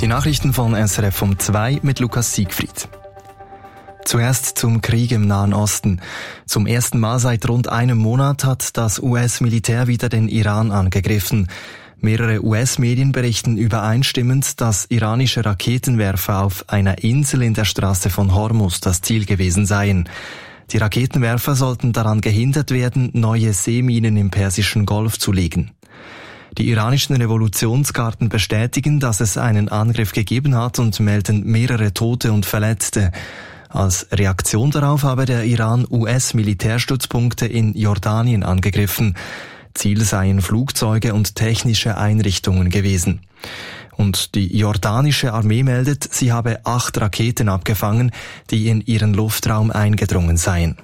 Die Nachrichten von SRF um 2 mit Lukas Siegfried. Zuerst zum Krieg im Nahen Osten. Zum ersten Mal seit rund einem Monat hat das US-Militär wieder den Iran angegriffen. Mehrere US-Medien berichten übereinstimmend, dass iranische Raketenwerfer auf einer Insel in der Straße von Hormuz das Ziel gewesen seien. Die Raketenwerfer sollten daran gehindert werden, neue Seeminen im Persischen Golf zu legen. Die iranischen Revolutionsgarden bestätigen, dass es einen Angriff gegeben hat und melden mehrere Tote und Verletzte. Als Reaktion darauf habe der Iran US-Militärstützpunkte in Jordanien angegriffen. Ziel seien Flugzeuge und technische Einrichtungen gewesen. Und die jordanische Armee meldet, sie habe 8 Raketen abgefangen, die in ihren Luftraum eingedrungen seien.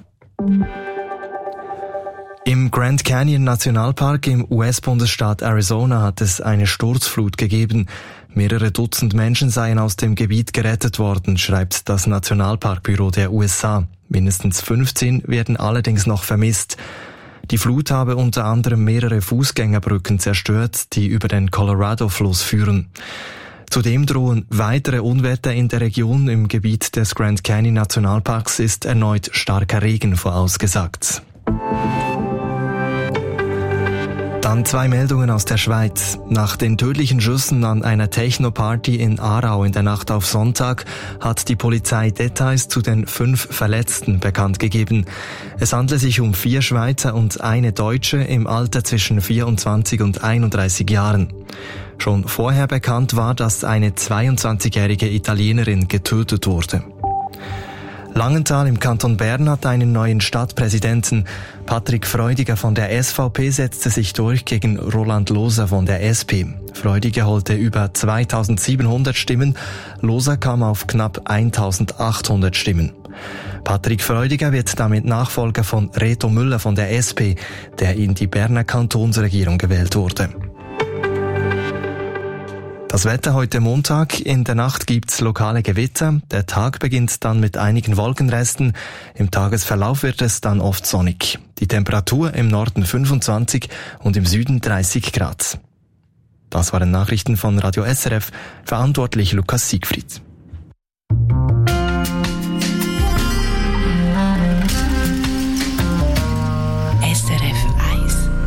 Im Grand Canyon Nationalpark im US-Bundesstaat Arizona hat es eine Sturzflut gegeben. Mehrere Dutzend Menschen seien aus dem Gebiet gerettet worden, schreibt das Nationalparkbüro der USA. Mindestens 15 werden allerdings noch vermisst. Die Flut habe unter anderem mehrere Fußgängerbrücken zerstört, die über den Colorado-Fluss führen. Zudem drohen weitere Unwetter in der Region. Im Gebiet des Grand Canyon Nationalparks ist erneut starker Regen vorausgesagt. Dann 2 Meldungen aus der Schweiz. Nach den tödlichen Schüssen an einer Techno-Party in Aarau in der Nacht auf Sonntag hat die Polizei Details zu den 5 Verletzten bekannt gegeben. Es handle sich um 4 Schweizer und eine Deutsche im Alter zwischen 24 und 31 Jahren. Schon vorher bekannt war, dass eine 22-jährige Italienerin getötet wurde. Langenthal im Kanton Bern hat einen neuen Stadtpräsidenten. Patrick Freudiger von der SVP setzte sich durch gegen Roland Loser von der SP. Freudiger holte über 2700 Stimmen, Loser kam auf knapp 1800 Stimmen. Patrick Freudiger wird damit Nachfolger von Reto Müller von der SP, der in die Berner Kantonsregierung gewählt wurde. Das Wetter heute Montag. In der Nacht gibt's lokale Gewitter. Der Tag beginnt dann mit einigen Wolkenresten. Im Tagesverlauf wird es dann oft sonnig. Die Temperatur im Norden 25 und im Süden 30 Grad. Das waren Nachrichten von Radio SRF. Verantwortlich Lukas Siegfried.